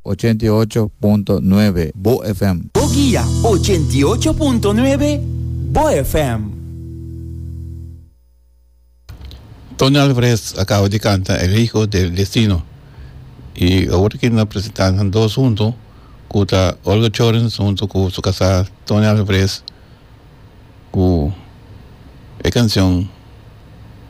88.9 Bo FM. Boguía 88.9 Bo FM. Tony Alvarez acaba de cantar El Hijo del Destino. Y ahora que nos presentan dos juntos, con Olga Chorens junto con su casa Tony Alvarez, con la canción